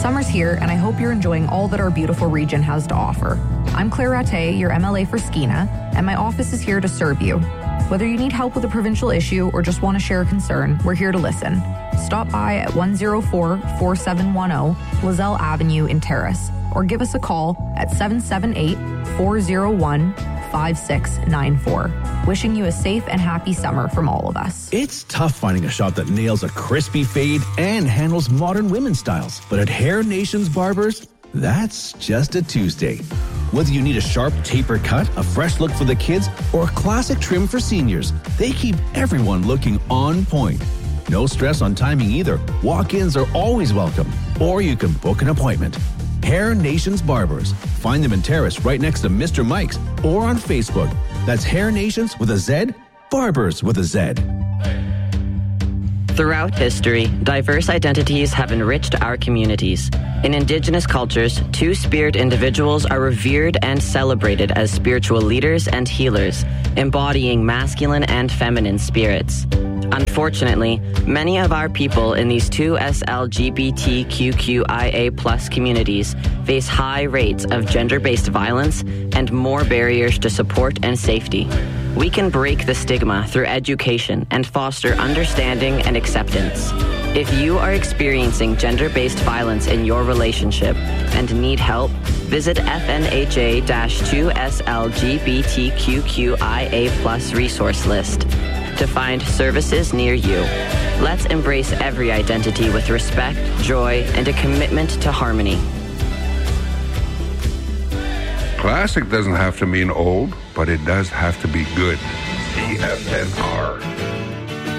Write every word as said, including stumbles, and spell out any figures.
Summer's here, and I hope you're enjoying all that our beautiful region has to offer. I'm Claire Rattay, your M L A for Skeena, and my office is here to serve you. Whether you need help with a provincial issue or just want to share a concern, we're here to listen. Stop by at one oh four, four seven one oh Lozelle Avenue in Terrace, or give us a call at seven seven eight, four oh one, five six nine four. Wishing you a safe and happy summer from all of us. It's tough finding a shop that nails a crispy fade and handles modern women's styles. But at Hair Nations Barbers, that's just a Tuesday. Whether you need a sharp taper cut, a fresh look for the kids, or a classic trim for seniors, they keep everyone looking on point. No stress on timing either. Walk-ins are always welcome. Or you can book an appointment. Hair Nations Barbers. Find them in Terrace right next to Mister Mike's or on Facebook. That's Hair Nations with a Z, Barbers with a Z. Throughout history, diverse identities have enriched our communities. In Indigenous cultures, two-spirit individuals are revered and celebrated as spiritual leaders and healers, embodying masculine and feminine spirits. Unfortunately, many of our people in these two S L G B T Q Q I A plus communities face high rates of gender-based violence and more barriers to support and safety. We can break the stigma through education and foster understanding and acceptance. If you are experiencing gender-based violence in your relationship and need help, visit F N H A two S L G B T Q Q I A plus resource list to find services near you. Let's embrace every identity with respect, joy, and a commitment to harmony. Classic doesn't have to mean old, but it does have to be good. C F N R.